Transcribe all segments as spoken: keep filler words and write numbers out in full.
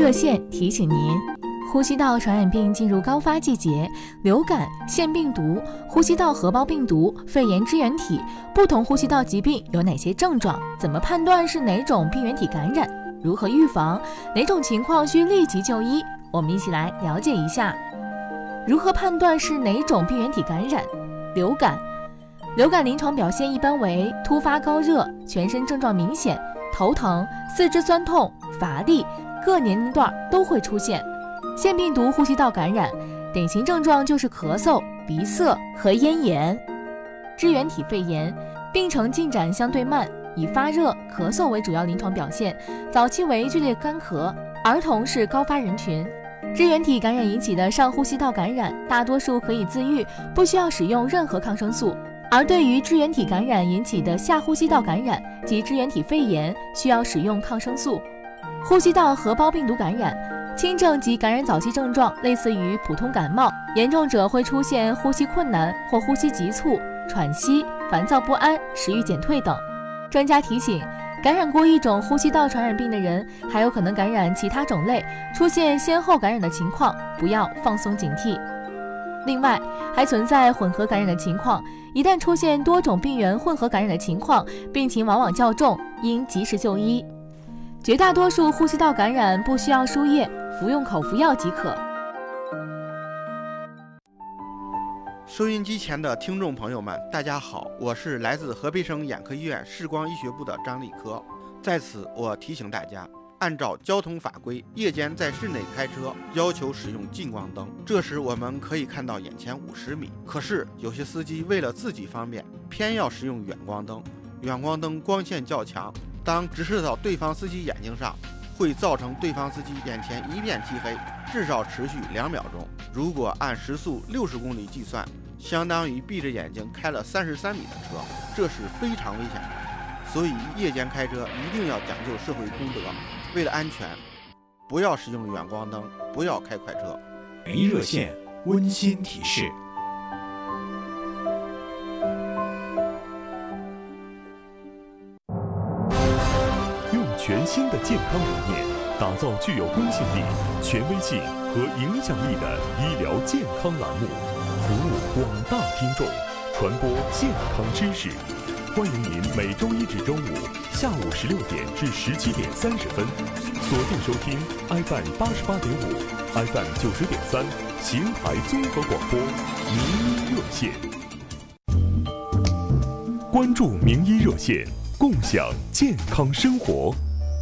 热线提醒您，呼吸道传染病进入高发季节，流感、腺病毒、呼吸道合胞病毒、肺炎支原体，不同呼吸道疾病有哪些症状？怎么判断是哪种病原体感染？如何预防？哪种情况需立即就医？我们一起来了解一下。如何判断是哪种病原体感染？流感，流感临床表现一般为突发高热，全身症状明显，头疼、四肢酸痛、乏力，各年龄段都会出现。腺病毒呼吸道感染，典型症状就是咳嗽、鼻塞和咽炎。支原体肺炎，病程进展相对慢，以发热、咳嗽为主要临床表现，早期为剧烈干咳，儿童是高发人群。支原体感染引起的上呼吸道感染，大多数可以自愈，不需要使用任何抗生素。而对于支原体感染引起的下呼吸道感染及支原体肺炎，需要使用抗生素。呼吸道合胞病毒感染，轻症及感染早期症状类似于普通感冒，严重者会出现呼吸困难或呼吸急促、喘息、烦躁不安、食欲减退等。专家提醒，感染过一种呼吸道传染病的人，还有可能感染其他种类，出现先后感染的情况，不要放松警惕。另外，还存在混合感染的情况，一旦出现多种病原混合感染的情况，病情往往较重，应及时就医。绝大多数呼吸道感染不需要输液，服用口服药即可。 收音机前的听众朋友们，大家好，我是来自河北省眼科医院视光医学部的张立科。在此，我提醒大家，按照交通法规，夜间在室内开车要求使用近光灯，这时我们可以看到眼前五十米。可是有些司机为了自己方便，偏要使用远光灯。远光灯光线较强，当直射到对方司机眼睛上，会造成对方司机眼前一片漆黑，至少持续两秒钟。如果按时速六十公里计算，相当于闭着眼睛开了三十三米的车，这是非常危险的。所以夜间开车一定要讲究社会公德，为了安全，不要使用远光灯，不要开快车。 名医热线温馨提示。用全新的健康理念，打造具有公信力、权威性和影响力的医疗健康栏目，服务广大听众，传播健康知识。欢迎您每周一至周五下午十六点至十七点三十分，锁定收听 F M 八十八点五、F M 九十点三邢台综合广播名医热线。关注名医热线，共享健康生活。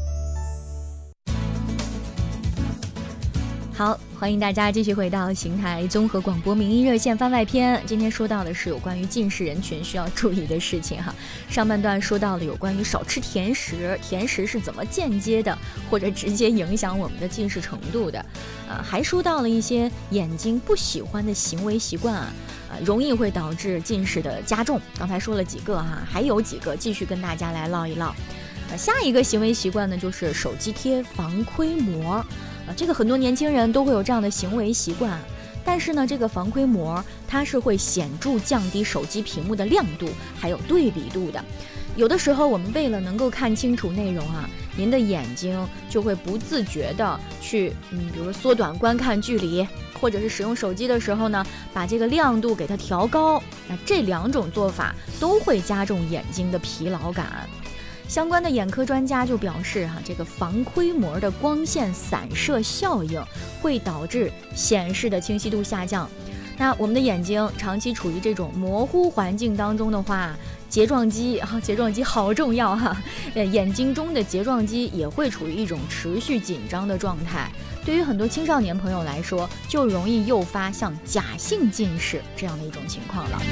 好，欢迎大家继续回到邢台综合广播名医热线番外篇。今天说到的是有关于近视人群需要注意的事情哈。上半段说到了有关于少吃甜食，甜食是怎么间接的或者直接影响我们的近视程度的。呃，还说到了一些眼睛不喜欢的行为习惯啊，呃，容易会导致近视的加重。刚才说了几个哈，还有几个继续跟大家来唠一唠。呃，下一个行为习惯呢，就是手机贴防窥膜。呃，这个很多年轻人都会有这样的行为习惯，但是呢，这个防窥膜它是会显著降低手机屏幕的亮度还有对比度的。有的时候我们为了能够看清楚内容啊，您的眼睛就会不自觉的去嗯，比如说缩短观看距离，或者是使用手机的时候呢，把这个亮度给它调高。那这两种做法都会加重眼睛的疲劳感。相关的眼科专家就表示哈、啊，这个防窥膜的光线散射效应会导致显示的清晰度下降。那我们的眼睛长期处于这种模糊环境当中的话，睫状肌啊，睫状肌好重要哈、啊，呃，眼睛中的睫状肌也会处于一种持续紧张的状态。对于很多青少年朋友来说，就容易诱发像假性近视这样的一种情况了。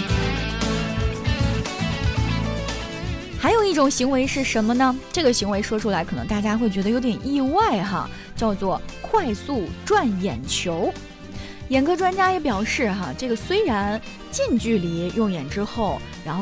还有一种行为是什么呢？这个行为说出来可能大家会觉得有点意外哈，叫做快速转眼球。眼科专家也表示哈，这个虽然近距离用眼之后，然后